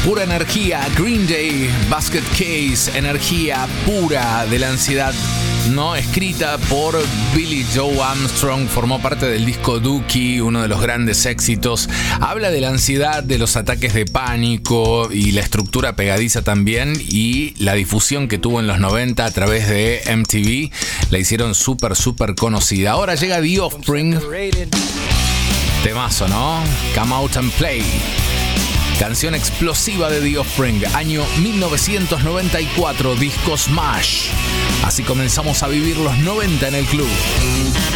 Pura energía, Green Day, Basket Case, energía pura de la ansiedad. No, escrita por Billy Joe Armstrong, formó parte del disco Dookie, uno de los grandes éxitos. Habla de la ansiedad, de los ataques de pánico y la estructura pegadiza también, y la difusión que tuvo en los 90 a través de MTV. La hicieron súper conocida. Ahora llega The Offspring. Temazo, ¿no? Come Out and Play. Canción explosiva de The Offspring, año 1994, disco Smash. Así comenzamos a vivir los 90 en el club.